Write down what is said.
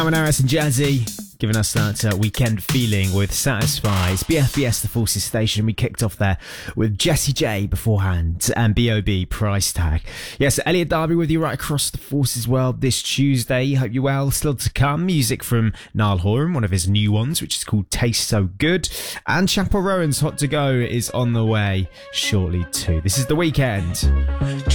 Simon Harris and Jazzy giving us that weekend feeling with Satisfy. It's BFBS, the Forces Station. We kicked off there with Jessie J beforehand and B.O.B. Price Tag. Yes, Elliot Darby with you right across the Forces world this Tuesday. Hope you're well. Still to come, music from Niall Horan, one of his new ones, which is called Taste So Good. And Chapel Rowan's Hot To Go is on the way shortly too. This is The Weekend.